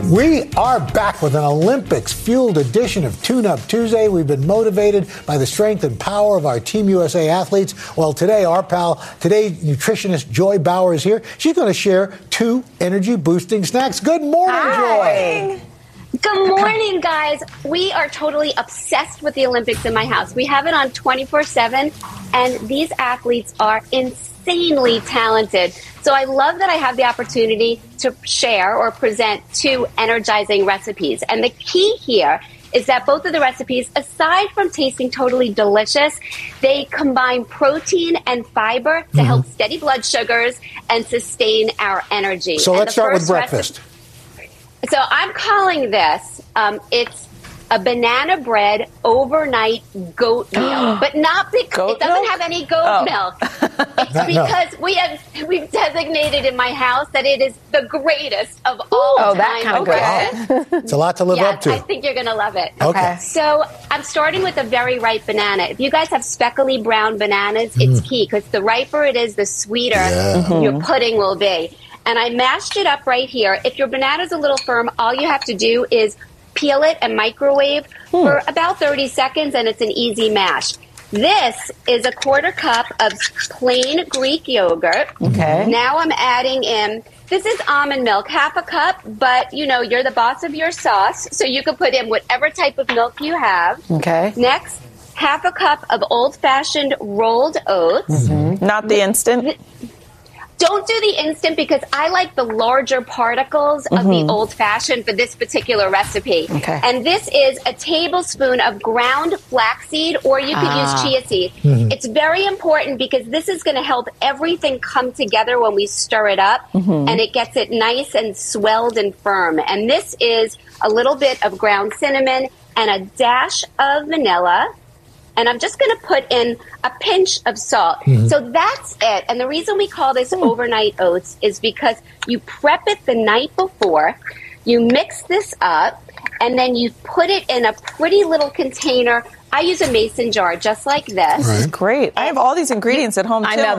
We are back with an Olympics-fueled edition of Tune-Up Tuesday. We've been motivated by the strength and power of our Team USA athletes. Well, today, our pal, nutritionist Joy Bauer is here. She's going to share 2 energy-boosting snacks. Good morning, Joy. Good morning, guys. We are totally obsessed with the Olympics in my house. We have it on 24/7, and these athletes are insanely talented. So I love that I have the opportunity to share or present 2 energizing recipes. And the key here is that both of the recipes, aside from tasting totally delicious, they combine protein and fiber to help steady blood sugars and sustain our energy. So let's start with breakfast. So I'm calling this, it's a banana bread overnight goat meal, but not because it doesn't have any goat milk. It's because we've designated in my house that it is the greatest of all time. That kind of good. It's a lot to live up to. I think you're going to love it. Okay. So I'm starting with a very ripe banana. If you guys have speckly brown bananas, it's key because the riper it is, the sweeter your pudding will be. And I mashed it up right here. If your banana's a little firm, all you have to do is peel it and microwave for about 30 seconds, and it's an easy mash. This is a 1/4 cup of plain Greek yogurt. Okay. Now I'm adding in, this is almond milk, 1/2 cup, but you're the boss of your sauce, so you can put in whatever type of milk you have. Okay. Next, 1/2 cup of old-fashioned rolled oats. Not the instant? Don't do the instant because I like the larger particles of the old-fashioned for this particular recipe. Okay. And this is a tablespoon of ground flaxseed, or you could use chia seed. It's very important because this is going to help everything come together when we stir it up, and it gets it nice and swelled and firm. And this is a little bit of ground cinnamon and a dash of vanilla. And I'm just going to put in a pinch of salt. So that's it. And the reason we call this overnight oats is because you prep it the night before, you mix this up, and then you put it in a pretty little container. I use a mason jar just like this. Great. I have all these ingredients at home, too. I know.